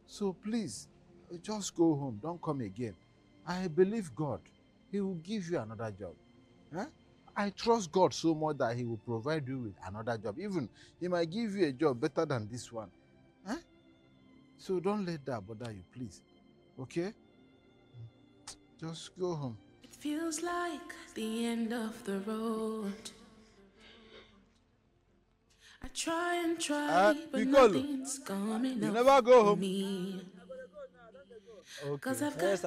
So please, just go home. Don't come again. I believe God. He will give you another job. Huh? I trust God so much that He will provide you with another job. Even He might give you a job better than this one. Huh? So don't let that bother you, please. Okay? Just go home. It feels like the end of the road. I try and try, but Piccolo, nothing's coming you up never go for home. me. Okay. Cause I've got